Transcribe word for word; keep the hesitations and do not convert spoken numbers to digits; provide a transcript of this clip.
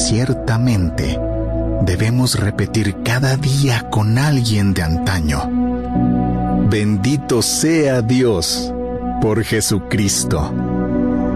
ciertamente debemos repetir cada día con alguien de antaño. Bendito sea Dios por Jesucristo.